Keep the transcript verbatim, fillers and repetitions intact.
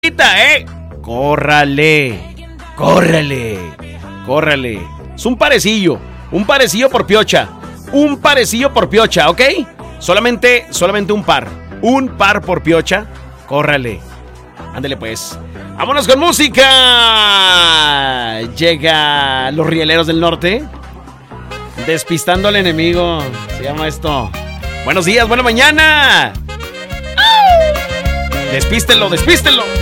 ¿eh? Córrale, córrale, córrale. Es un parecillo, un parecillo por piocha, un parecillo por piocha, ¿ok? Solamente, solamente un par, un par por piocha, córrale. Ándale pues. Vámonos con música. Llega Los Rieleros del Norte. Despistando al enemigo. Se llama esto. Buenos días, buena mañana. Despístelo, despístelo.